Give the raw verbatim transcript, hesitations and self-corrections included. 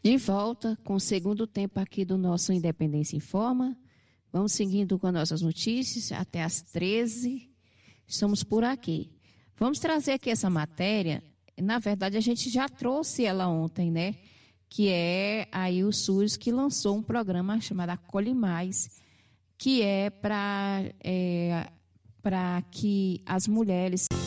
De volta com o segundo tempo aqui do nosso Independência Informa. Vamos seguindo com as nossas notícias até às treze. Estamos por aqui. Vamos trazer aqui essa matéria. Na verdade, a gente já trouxe ela ontem, né? Que é aí o SUS que lançou um programa chamado Acolhe Mais, que é para é, para que as mulheres